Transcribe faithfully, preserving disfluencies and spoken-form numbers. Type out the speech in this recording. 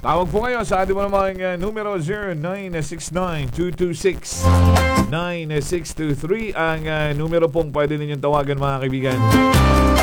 Tawag po kayo sa ating mga uh, numero zero nine six nine two two six nine six two three ang uh, numero pong pwede ninyong tawagan mga kaibigan.